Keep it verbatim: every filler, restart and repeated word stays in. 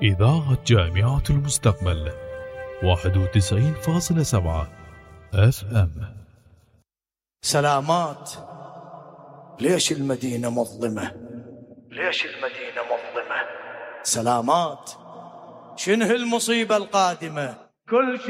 إذاعة جامعة المستقبل واحد وتسعين فاصلة سبعة اف ام. سلامات. ليش المدينة مظلمة؟ ليش المدينة مظلمة؟ سلامات. شنه المصيبة القادمة؟ كل